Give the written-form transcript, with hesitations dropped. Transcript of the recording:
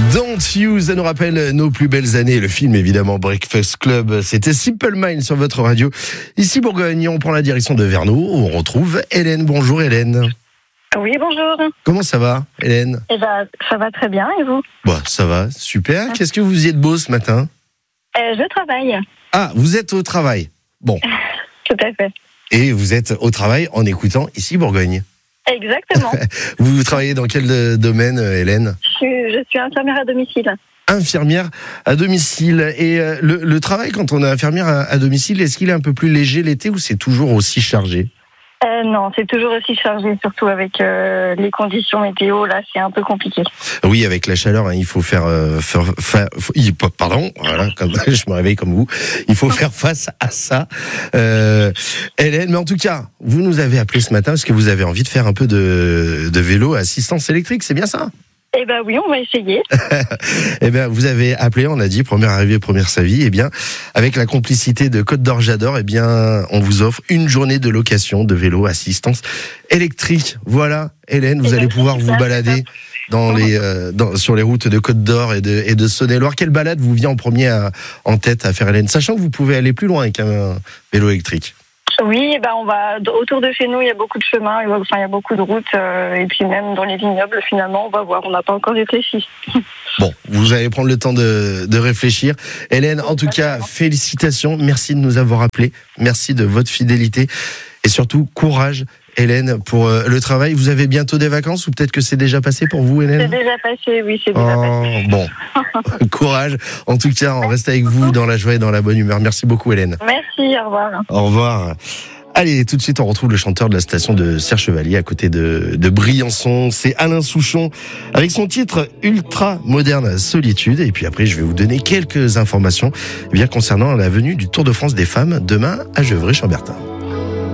Don't You, ça nous rappelle nos plus belles années. Le film, évidemment, Breakfast Club. C'était Simple Minds sur votre radio. Ici, Bourgogne, on prend la direction de Vernoux, où on retrouve Hélène. Bonjour, Hélène. Oui, bonjour. Comment ça va, Hélène? Eh ben, ça va très bien, et vous? Bah, ça va, super. Qu'est-ce que vous y êtes beau ce matin? Je travaille. Ah, vous êtes au travail. Bon. Tout à fait. Et vous êtes au travail en écoutant ici, Bourgogne. Exactement. Vous travaillez dans quel domaine, Hélène? Je suis infirmière à domicile. Infirmière à domicile. Et le travail, quand on est infirmière à domicile, est-ce qu'il est un peu plus léger l'été ou c'est toujours aussi chargé? Non, c'est toujours aussi chargé, surtout avec les conditions météo. Là, c'est un peu compliqué. Oui, avec la chaleur, hein, il faut faire pardon, voilà, je me réveille comme vous. Il faut faire face à ça. Hélène, mais en tout cas, vous nous avez appelé ce matin parce que vous avez envie de faire un peu de vélo à assistance électrique, c'est bien ça? Eh ben oui, on va essayer. Eh bien, vous avez appelé, on a dit, première arrivée, première servie. Eh bien, avec la complicité de Côte d'Or J'adore, eh bien, on vous offre une journée de location de vélo assistance électrique. Voilà, Hélène, vous allez pouvoir vous balader sur les routes de Côte d'Or et de Saône-et-Loire. Quelle balade vous vient en premier en tête à faire, Hélène, sachant que vous pouvez aller plus loin avec un vélo électrique? Oui, ben on va autour de chez nous, il y a beaucoup de chemins, il y a beaucoup de routes, et puis même dans les vignobles, finalement, on va voir, on n'a pas encore réfléchi. Bon, vous allez prendre le temps de réfléchir. Hélène, en tout cas, félicitations, merci de nous avoir appelés, merci de votre fidélité, et surtout, courage, Hélène, pour le travail. Vous avez bientôt des vacances, ou peut-être que c'est déjà passé pour vous, Hélène? C'est déjà passé, oui, c'est déjà passé. Bon, courage. En tout cas, on reste avec vous dans la joie et dans la bonne humeur. Merci beaucoup, Hélène. Merci, au revoir. Au revoir. Allez, tout de suite, on retrouve le chanteur de la station de Serre-Chevalier à côté de Briançon. C'est Alain Souchon avec son titre Ultra Moderne Solitude. Et puis après, je vais vous donner quelques informations concernant la venue du Tour de France des femmes demain à Gevrey-Chambertin.